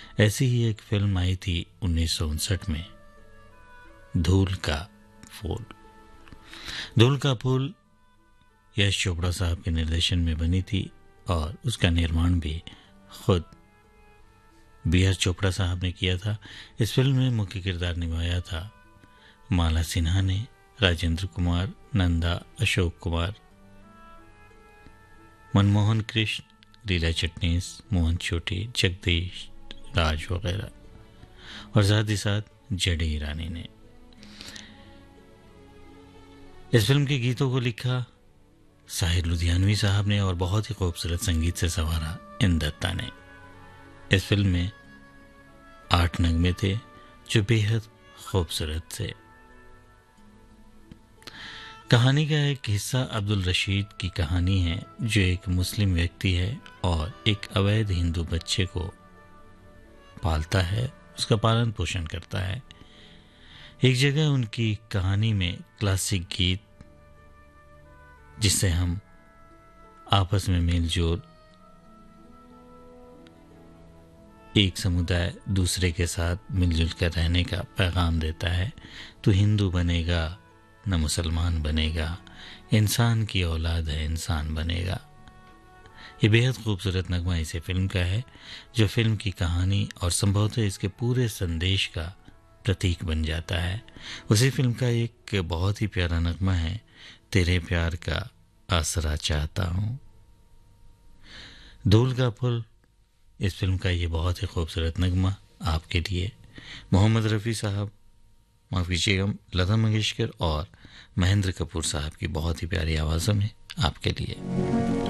ऐसी ही एक फिल्म आई थी 1959 में, धूल का फूल। धूल का फूल यश चोपड़ा साहब के निर्देशन में बनी थी और उसका निर्माण भी खुद बी आर चोपड़ा साहब ने किया था। इस फिल्म में मुख्य किरदार निभाया था माला सिन्हा ने, राजेंद्र कुमार, नंदा, अशोक कुमार, मनमोहन कृष्ण, लीला चिटनीस, मोहन चोटी, जगदीश राज वगैरह, और साथ ही साथ जेडी ईरानी ने। इस फिल्म के गीतों को लिखा साहिर लुधियानवी साहब ने और बहुत ही खूबसूरत संगीत से संवारा इन दत्ता ने। इस फिल्म में 8 नगमे थे जो बेहद खूबसूरत थे। कहानी का एक हिस्सा अब्दुल रशीद की कहानी है, जो एक मुस्लिम व्यक्ति है और एक अवैध हिंदू बच्चे को पालता है, उसका पालन पोषण करता है। एक जगह उनकी कहानी में क्लासिक गीत, जिससे हम आपस में मेलजोल, एक समुदाय दूसरे के साथ मिलजुल कर रहने का पैगाम देता है। तू हिंदू बनेगा न मुसलमान बनेगा, इंसान की औलाद है इंसान बनेगा। ये बेहद खूबसूरत नगमा इसे फिल्म का है, जो फिल्म की कहानी और संभवतः इसके पूरे संदेश का प्रतीक बन जाता है। उसी फिल्म का एक बहुत ही प्यारा नगमा है, तेरे प्यार का आसरा चाहता हूँ। धूल का फूल इस फिल्म का ये बहुत ही खूबसूरत नगमा आपके लिए मोहम्मद रफ़ी साहब, माफ़ कीजिएगा, लता मंगेशकर और महेंद्र कपूर साहब की बहुत ही प्यारी आवाज़ों में आपके लिए।